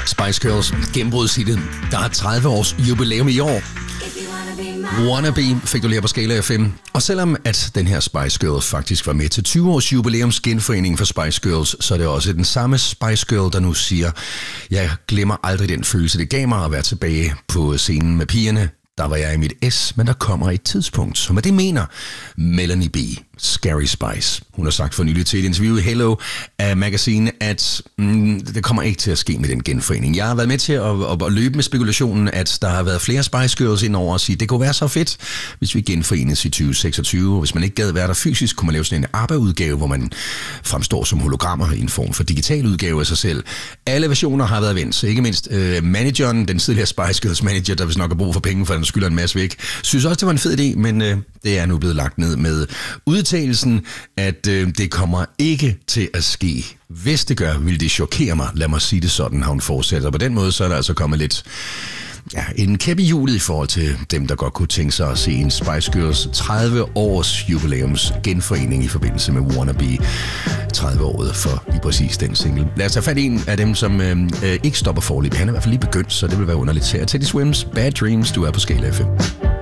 Spice Girls gennembrudshitet, der er 30 års jubilæum i år. Wannabe fik du lige på Skala FM. Og selvom at den her Spice Girl faktisk var med til 20 års jubilæums genforening for Spice Girls, så er det også den samme Spice Girl, der nu siger, jeg glemmer aldrig den følelse, det gav mig at være tilbage på scenen med pigerne. Der var jeg i mit S, men der kommer et tidspunkt. Så med det mener Melanie B. Scary Spice. Hun har sagt for nylig til et interview i Hello Magazine, at det kommer ikke til at ske med den genforening. Jeg har været med til at løbe med spekulationen, at der har været flere Spice Girls indover og sige, det kunne være så fedt, hvis vi genforenes i 2026. Hvis man ikke gad være der fysisk, kunne man lave sådan en ABBA-udgave, hvor man fremstår som hologrammer i en form for digital udgave af sig selv. Alle versioner har været vendt. Ikke mindst manageren, den tidligere Spice Girls manager, der vist nok har brug for penge, for den skylder en masse væk, synes også, det var en fed idé, men det er nu blevet lagt ned med udtalelsen, at det kommer ikke til at ske. Hvis det gør, vil det chokere mig. Lad mig sige det sådan, har hun fortsat. Og på den måde, så er der altså kommet lidt en kæp i hjulet i forhold til dem, der godt kunne tænke sig at se en Spice Girls 30 års jubilæums genforening i forbindelse med Wannabe 30-året for lige præcis den single. Lad os tage fat i en af dem, som ikke stopper forløb. Han er i hvert fald lige begyndt, så det vil være underligt. Her Teddy Swims Bad Dreams, du er på Skala FM.